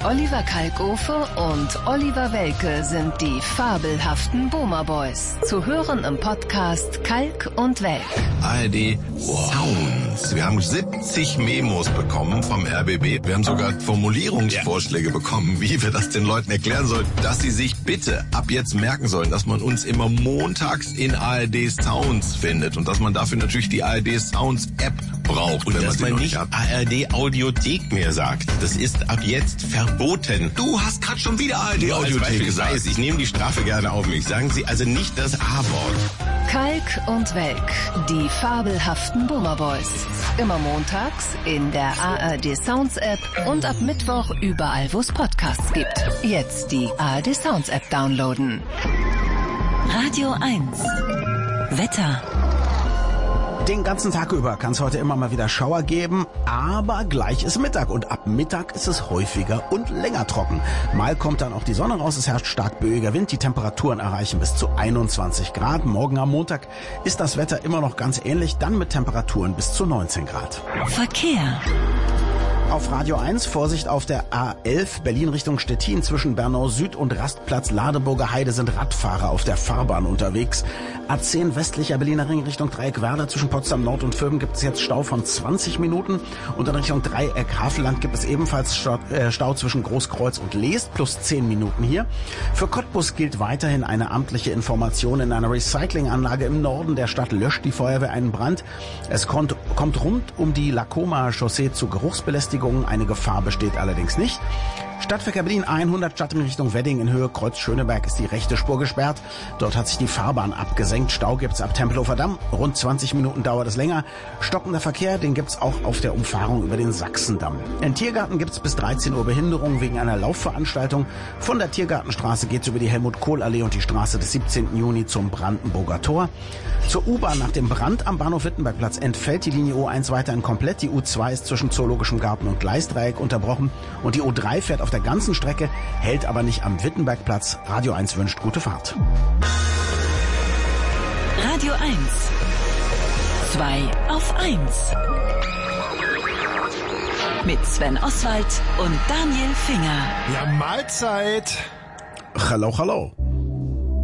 Oliver Kalkofe und Oliver Welke sind die fabelhaften Boomer Boys. Zu hören im Podcast Kalk und Welk. ARD Sounds. Wir haben 70 Memos bekommen vom RBB. Wir haben sogar Formulierungsvorschläge bekommen, wie wir das den Leuten erklären sollen, dass sie sich bitte ab jetzt merken sollen, dass man uns immer montags in ARD Sounds findet und dass man dafür natürlich die ARD Sounds App braucht. Und dass man nicht ARD Audiothek mehr sagt. Das ist ab jetzt verboten. Du hast gerade schon wieder ARD Audiothek gesagt. Ich nehme die Strafe gerne auf mich. Sagen Sie also nicht das A-Wort. Kalk und Welk, die fabelhaften Boomer Boys. Immer montags in der ARD Sounds App und ab Mittwoch überall, wo es Podcasts gibt. Jetzt die ARD Sounds App downloaden. Radio 1. Wetter. Den ganzen Tag über kann es heute immer mal wieder Schauer geben, aber gleich ist Mittag und ab Mittag ist es häufiger und länger trocken. Mal kommt dann auch die Sonne raus, es herrscht stark böiger Wind, die Temperaturen erreichen bis zu 21 Grad. Morgen am Montag ist das Wetter immer noch ganz ähnlich, dann mit Temperaturen bis zu 19 Grad. Verkehr. Auf Radio 1 Vorsicht auf der A11 Berlin Richtung Stettin zwischen Bernau Süd und Rastplatz Ladeburger Heide sind Radfahrer auf der Fahrbahn unterwegs. A10 westlicher Berliner Ring Richtung Dreieck Werder zwischen Potsdam Nord und Vöben gibt es jetzt Stau von 20 Minuten und in Richtung Dreieck Havelland gibt es ebenfalls Stau zwischen Großkreuz und Leest plus 10 Minuten hier. Für Cottbus gilt weiterhin eine amtliche Information. In einer Recyclinganlage im Norden der Stadt löscht die Feuerwehr einen Brand. Es kommt rund um die Lacoma Chaussee zu Geruchsbelästigung. Eine Gefahr besteht allerdings nicht. Stadtverkehr Berlin 100 Stadt in Richtung Wedding in Höhe Kreuz Schöneberg ist die rechte Spur gesperrt. Dort hat sich die Fahrbahn abgesenkt. Stau gibt's ab Tempelhofer Damm. Rund 20 Minuten dauert es länger. Stockender Verkehr, den gibt's auch auf der Umfahrung über den Sachsendamm. In Tiergarten gibt's bis 13 Uhr Behinderung wegen einer Laufveranstaltung. Von der Tiergartenstraße geht's über die Helmut-Kohl-Allee und die Straße des 17. Juni zum Brandenburger Tor. Zur U-Bahn nach dem Brand am Bahnhof Wittenbergplatz entfällt die Linie U1 weiterhin komplett. Die U2 ist zwischen Zoologischem Garten und Gleisdreieck unterbrochen und die U3 fährt auf der ganzen Strecke, hält aber nicht am Wittenbergplatz. Radio 1 wünscht gute Fahrt. Radio 1. 2 auf 1. Mit Sven Oswald und Daniel Finger. Ja, Mahlzeit. Hallo, hallo.